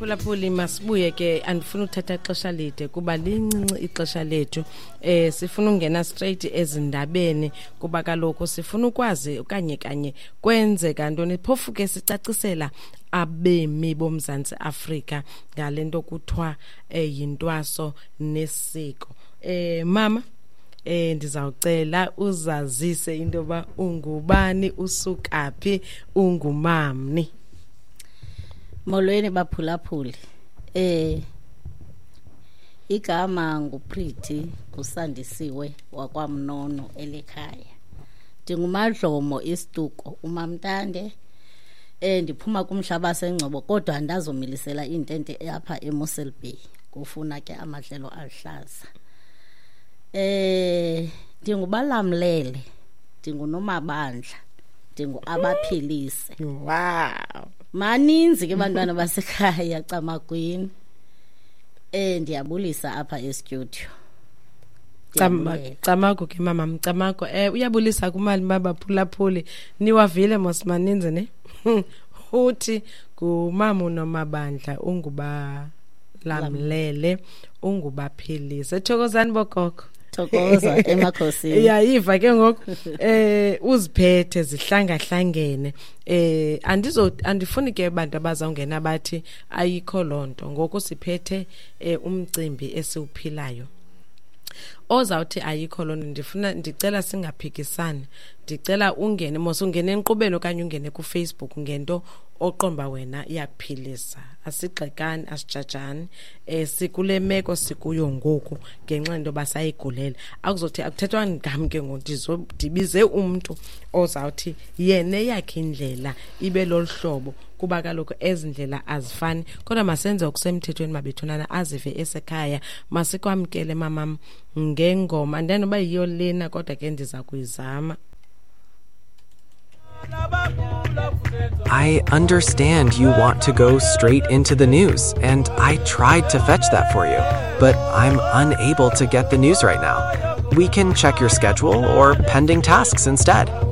baphulaphuli masibuye ke andifuna uthatha ixesha lide kuba lincinci ixesha lethu sifuna ungena straight ezindabeni kuba kaloku sifuna ukwazi okanye kanye kwenzeka ntoni phofu ke sicacisela abemi boMzantsi Afrika ngalento kuthiwa yintwaso nesiko. Mama ndizawucela uzazise into ba ungubani usukaphi ungumamni. Molweni baphulaphuli. Igama nguPriti uSandisiwe wakwaMnono elekhaya. Ndingumadlomo istuko uMamntande. Ndiphuma kumhlaba seNgcobo kodwa ndazomilisela intente apha eMossel Bay kufuna ke amadlelo aluhlaza. Ndingubalamlele, ndingunomabandla, ndinguabaphilise. Wow. Maninzi ke bantwana basekhaya Camagwini. Ndiyabulisa apha e-studio. Camago ke mama Mcamago uyabulisa kumali babaphulaphuli niwavile mosimaninzi ne uthi ngumama unomabandla ungubalamlele ungubaphilise. Thokozani bogogo. Thokoza emakhosini. Yayiva ke ngoku uziphethe zihlangahlangene. Andifuni ke abantu abazawungena bathi ayikho lonto ngoku siphethe umcimbi esiwuphilayo. Ozawuthi ayikho lonto ndicela singaphikisani. Ndicela ungene ungene enkqubeni okanye ungene ku Facebook ngento oqomba wena iyakuphilisa. Asigxekani asijajani sikule meko sikuyo ngoku ngenxa into basayigulela. Akuzothi akuthethwa ngam ke ndibize umuntu ozawuthi yena yakhe indlela ibe loluhlobo kuba kaloku ezindlela azifani kodwa masenze okusemthethweni mabethunana azive esekhaya masikwamkele mamam ngengoma ndanoba yiyo lena kodwa ke ndiza kuyizama. I understand you want to go straight into the news, and I tried to fetch that for you, but I'm unable to get the news right now. We can check your schedule or pending tasks instead.